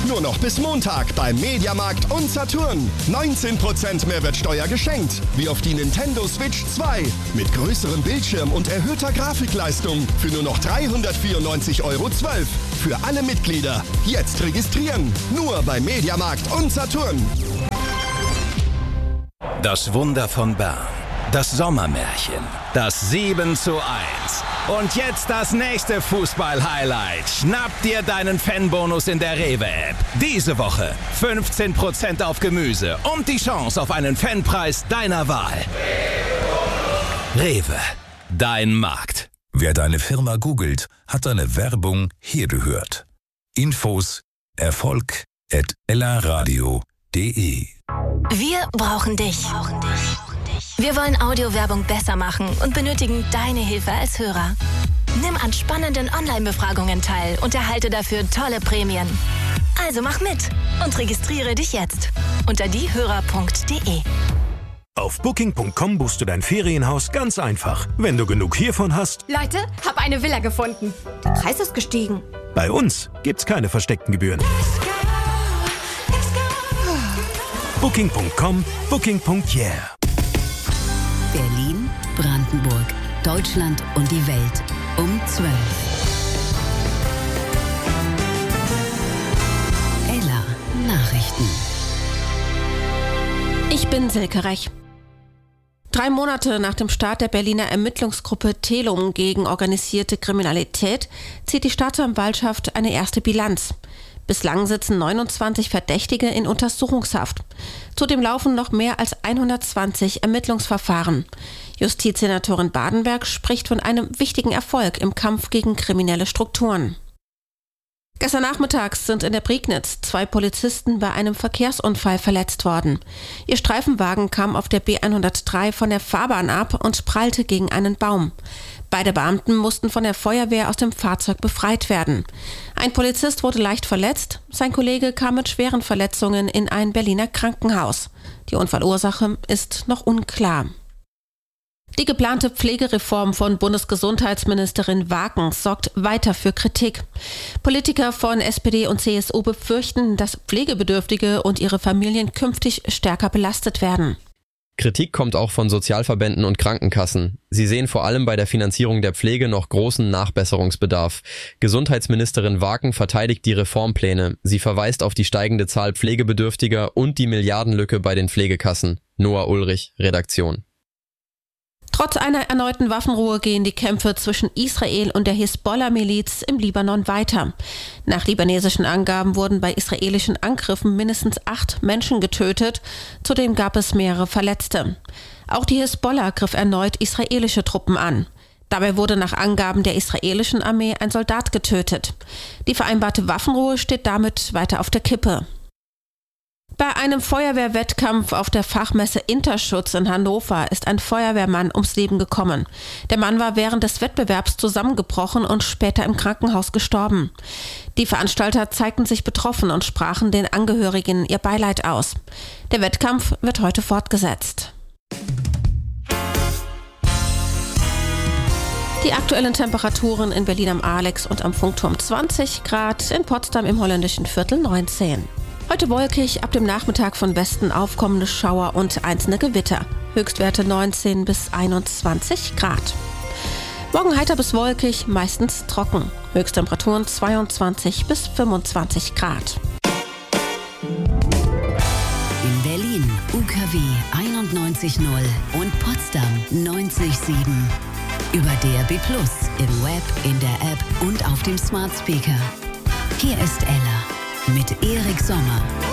Nur noch bis Montag beim Mediamarkt und Saturn. 19% Mehrwertsteuer geschenkt. Wie auf die Nintendo Switch 2. Mit größerem Bildschirm und erhöhter Grafikleistung. Für nur noch 394,12 € Für alle Mitglieder. Jetzt registrieren. Nur beim Mediamarkt und Saturn. Das Wunder von Bern. Das Sommermärchen. Das 7:1. Und jetzt das nächste Fußball-Highlight. Schnapp dir deinen Fanbonus in der Rewe-App. Diese Woche 15% auf Gemüse und die Chance auf einen Fanpreis deiner Wahl. Rewe, dein Markt. Wer deine Firma googelt, hat deine Werbung hier gehört. Infos erfolg@ellaradio.de. Wir brauchen dich. Wir wollen Audiowerbung besser machen und benötigen deine Hilfe als Hörer. Nimm an spannenden Online-Befragungen teil und erhalte dafür tolle Prämien. Also mach mit und registriere dich jetzt unter diehörer.de. Auf Booking.com buchst du dein Ferienhaus ganz einfach, wenn du genug hiervon hast. Leute, hab eine Villa gefunden. Der Preis ist gestiegen. Bei uns gibt's keine versteckten Gebühren. Booking.com, Booking.yeah. Berlin, Brandenburg, Deutschland und die Welt um 12. Ella Nachrichten. Ich bin Silke Rech. 3 Monate nach dem Start der Berliner Ermittlungsgruppe Telum gegen organisierte Kriminalität zieht die Staatsanwaltschaft eine erste Bilanz. Bislang sitzen 29 Verdächtige in Untersuchungshaft. Zudem laufen noch mehr als 120 Ermittlungsverfahren. Justizsenatorin Badenberg spricht von einem wichtigen Erfolg im Kampf gegen kriminelle Strukturen. Gestern nachmittags sind in der Prignitz 2 Polizisten bei einem Verkehrsunfall verletzt worden. Ihr Streifenwagen kam auf der B103 von der Fahrbahn ab und prallte gegen einen Baum. Beide Beamten mussten von der Feuerwehr aus dem Fahrzeug befreit werden. Ein Polizist wurde leicht verletzt, sein Kollege kam mit schweren Verletzungen in ein Berliner Krankenhaus. Die Unfallursache ist noch unklar. Die geplante Pflegereform von Bundesgesundheitsministerin Waakens sorgt weiter für Kritik. Politiker von SPD und CSU befürchten, dass Pflegebedürftige und ihre Familien künftig stärker belastet werden. Kritik kommt auch von Sozialverbänden und Krankenkassen. Sie sehen vor allem bei der Finanzierung der Pflege noch großen Nachbesserungsbedarf. Gesundheitsministerin Waakens verteidigt die Reformpläne. Sie verweist auf die steigende Zahl Pflegebedürftiger und die Milliardenlücke bei den Pflegekassen. Noah Ulrich, Redaktion. Trotz einer erneuten Waffenruhe gehen die Kämpfe zwischen Israel und der Hisbollah-Miliz im Libanon weiter. Nach libanesischen Angaben wurden bei israelischen Angriffen mindestens 8 Menschen getötet. Zudem gab es mehrere Verletzte. Auch die Hisbollah griff erneut israelische Truppen an. Dabei wurde nach Angaben der israelischen Armee ein Soldat getötet. Die vereinbarte Waffenruhe steht damit weiter auf der Kippe. Bei einem Feuerwehrwettkampf auf der Fachmesse Interschutz in Hannover ist ein Feuerwehrmann ums Leben gekommen. Der Mann war während des Wettbewerbs zusammengebrochen und später im Krankenhaus gestorben. Die Veranstalter zeigten sich betroffen und sprachen den Angehörigen ihr Beileid aus. Der Wettkampf wird heute fortgesetzt. Die aktuellen Temperaturen in Berlin am Alex und am Funkturm 20 Grad, in Potsdam im holländischen Viertel 19. Heute wolkig, ab dem Nachmittag von Westen aufkommende Schauer und einzelne Gewitter. Höchstwerte 19 bis 21 Grad. Morgen heiter bis wolkig, meistens trocken. Höchsttemperaturen 22 bis 25 Grad. In Berlin UKW 91.0 und Potsdam 90.7. Über DAB+, im Web, in der App und auf dem Smart Speaker. Hier ist Ella mit Erik Sommer.